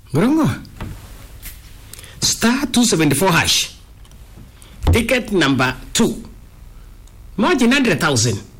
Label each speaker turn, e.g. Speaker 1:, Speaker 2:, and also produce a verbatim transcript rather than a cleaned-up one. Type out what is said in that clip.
Speaker 1: Murongo. Star two seventy-four hash. Ticket number two. Margin one hundred thousand.